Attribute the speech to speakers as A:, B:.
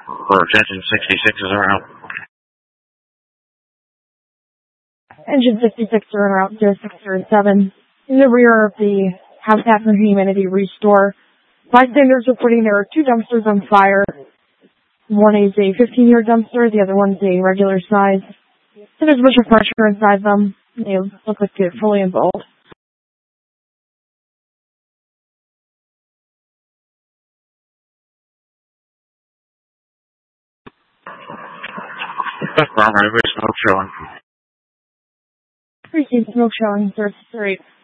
A: For attention, 66 is around.
B: Engine 66 are around 0607. In the rear of the Habitat for Humanity restore, bystanders reporting there are 2 dumpsters on fire. One is a 15-year dumpster, the other one's a regular size. So there's a bunch of pressure inside them. They look like they're fully involved.
A: That's wrong, smoke showing.
B: Appreciate smoke showing, sir. Straight.